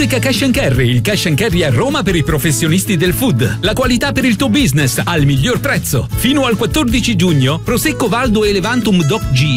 Rubrica Cash and Carry, il Cash and Carry a Roma per i professionisti del food. La qualità per il tuo business al miglior prezzo. Fino al 14 giugno, Prosecco Valdo Elevantum Doc G